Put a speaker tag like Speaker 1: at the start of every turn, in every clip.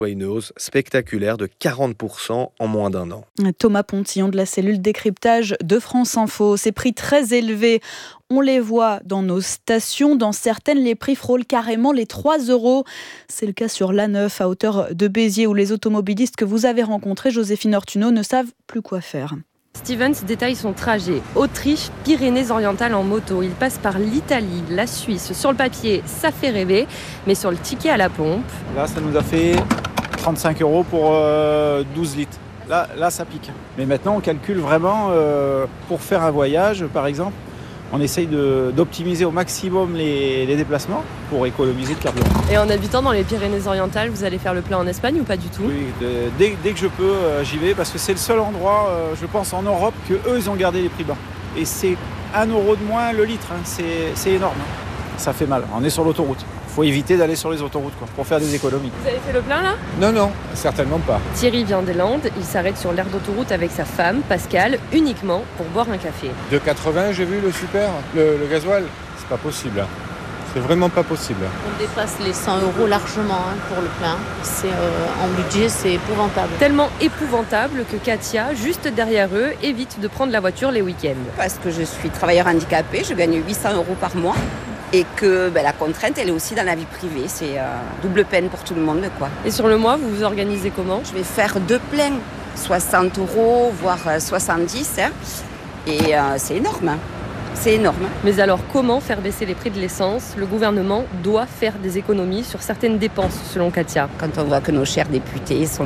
Speaker 1: Une hausse spectaculaire de 40% en moins d'un an.
Speaker 2: Thomas Pontillon de la cellule décryptage de France Info. Ces prix très élevés, on les voit dans nos stations. Dans certaines, les prix frôlent carrément les 3 €. C'est le cas sur l'A9 à hauteur de Béziers où les automobilistes que vous avez rencontrés, Joséphine Ortuno, ne savent plus quoi faire.
Speaker 3: Stevens détaille son trajet. Autriche, Pyrénées-Orientales en moto. Il passe par l'Italie, la Suisse. Sur le papier, ça fait rêver, mais sur le ticket à la pompe...
Speaker 4: Là, ça nous a fait 35 € pour 12 litres. Là, ça pique. Mais maintenant, on calcule vraiment pour faire un voyage, par exemple. On essaye d'optimiser au maximum les déplacements pour économiser le carburant.
Speaker 3: Et en habitant dans les Pyrénées-Orientales, vous allez faire le plein en Espagne ou pas du tout ?
Speaker 4: Oui, dès que je peux, j'y vais parce que c'est le seul endroit, je pense, en Europe que eux ils ont gardé les prix bas. Et c'est 1 € de moins le litre, hein. C'est énorme. Ça fait mal, on est sur l'autoroute. Il faut éviter d'aller sur les autoroutes pour faire des économies.
Speaker 3: Vous avez fait le plein là ?
Speaker 5: Non, certainement pas.
Speaker 3: Thierry vient des Landes, il s'arrête sur l'aire d'autoroute avec sa femme, Pascal, uniquement pour boire un café.
Speaker 5: 2,80 j'ai vu le super, le gasoil. C'est pas possible. C'est vraiment pas possible.
Speaker 6: On dépasse les 100 € largement pour le plein. En budget, c'est épouvantable.
Speaker 3: Tellement épouvantable que Katia, juste derrière eux, évite de prendre la voiture les week-ends.
Speaker 7: Parce que je suis travailleur handicapé, je gagne 800 € par mois. Et que la contrainte, elle est aussi dans la vie privée. C'est double peine pour tout le monde, quoi.
Speaker 3: Et sur le mois, vous vous organisez comment ?
Speaker 7: Je vais faire 2 pleins, 60 €, voire 70 €. Et c'est énorme. C'est énorme.
Speaker 3: Mais alors, comment faire baisser les prix de l'essence ? Le gouvernement doit faire des économies sur certaines dépenses, selon Katia.
Speaker 7: Quand on voit que nos chers députés sont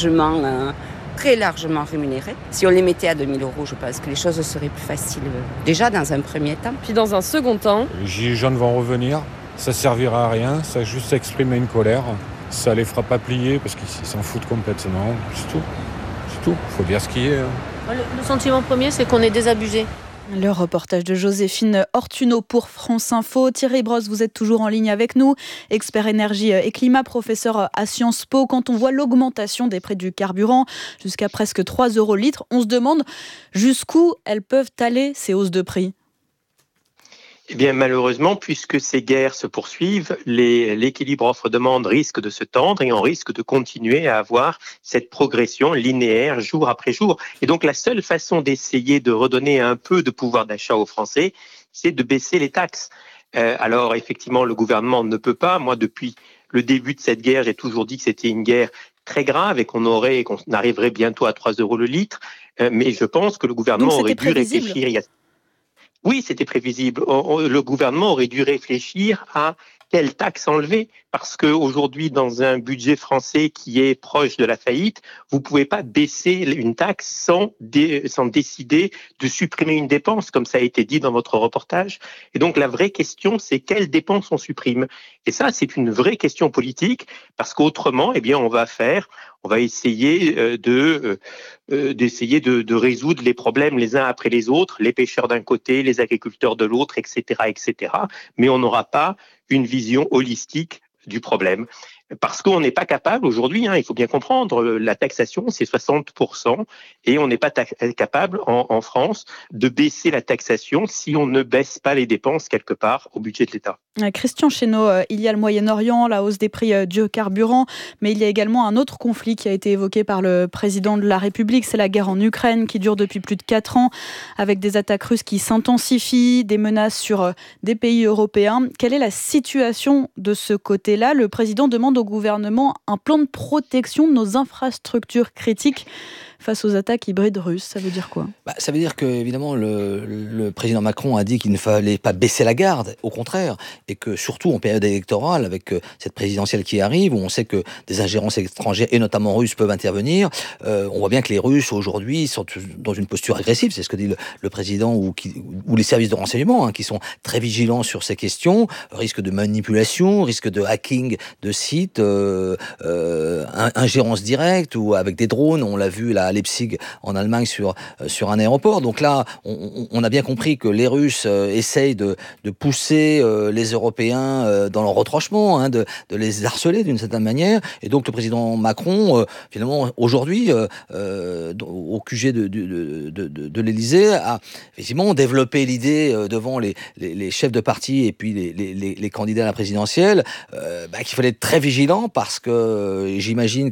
Speaker 7: très largement rémunérés. Si on les mettait à 2 000 €, je pense que les choses seraient plus faciles. Déjà, dans un premier temps.
Speaker 3: Puis dans un second temps...
Speaker 5: Les gilets jaunes vont revenir, ça servira à rien, ça juste exprimer une colère. Ça les fera pas plier parce qu'ils s'en foutent complètement. C'est tout. Faut dire ce qui est.
Speaker 6: Le sentiment premier, c'est qu'on est désabusé.
Speaker 2: Le reportage de Joséphine Ortuno pour France Info. Thierry Brosse, vous êtes toujours en ligne avec nous, expert énergie et climat, professeur à Sciences Po. Quand on voit l'augmentation des prix du carburant jusqu'à presque 3 € le litre, on se demande jusqu'où elles peuvent aller ces hausses de prix.
Speaker 8: Eh bien, malheureusement, puisque ces guerres se poursuivent, l'équilibre offre-demande risque de se tendre et on risque de continuer à avoir cette progression linéaire jour après jour. Et donc, la seule façon d'essayer de redonner un peu de pouvoir d'achat aux Français, c'est de baisser les taxes. Alors, effectivement, le gouvernement ne peut pas. Moi, depuis le début de cette guerre, j'ai toujours dit que c'était une guerre très grave et qu'on arriverait bientôt à 3 € le litre. Mais je pense que le gouvernement aurait dû réfléchir. Oui, c'était prévisible. Le gouvernement aurait dû réfléchir à quelle taxe enlever, parce qu'aujourd'hui, dans un budget français qui est proche de la faillite, vous ne pouvez pas baisser une taxe sans décider de supprimer une dépense, comme ça a été dit dans votre reportage. Et donc, la vraie question, c'est quelle dépense on supprime. Et ça, c'est une vraie question politique, parce qu'autrement, on va essayer d'essayer de résoudre les problèmes les uns après les autres, les pêcheurs d'un côté, les agriculteurs de l'autre, etc., etc. Mais on n'aura pas une vision holistique du problème. Parce qu'on n'est pas capable aujourd'hui, il faut bien comprendre, la taxation c'est 60% et on n'est pas capable en France de baisser la taxation si on ne baisse pas les dépenses quelque part au budget de l'État.
Speaker 2: Christian Chesneau, il y a le Moyen-Orient, la hausse des prix du carburant, mais il y a également un autre conflit qui a été évoqué par le président de la République, c'est la guerre en Ukraine qui dure depuis plus de 4 ans, avec des attaques russes qui s'intensifient, des menaces sur des pays européens. Quelle est la situation de ce côté-là ? Le président demande au gouvernement un plan de protection de nos infrastructures critiques face aux attaques hybrides russes. Ça veut dire quoi ?
Speaker 9: Ça veut dire que, évidemment, le président Macron a dit qu'il ne fallait pas baisser la garde, au contraire, et que surtout en période électorale, avec cette présidentielle qui arrive, où on sait que des ingérences étrangères, et notamment russes, peuvent intervenir, on voit bien que les Russes, aujourd'hui, sont dans une posture agressive, c'est ce que dit le président, ou les services de renseignement, qui sont très vigilants sur ces questions, risque de manipulation, risque de hacking de sites, ingérence directe, ou avec des drones, on l'a vu là, à Leipzig, en Allemagne, sur un aéroport. Donc là, on a bien compris que les Russes essayent de pousser les Européens dans leur retranchement, de les harceler d'une certaine manière. Et donc le président Macron, finalement, aujourd'hui, au QG de l'Élysée, a effectivement développé l'idée devant les chefs de parti et puis les candidats à la présidentielle, qu'il fallait être très vigilant parce que j'imagine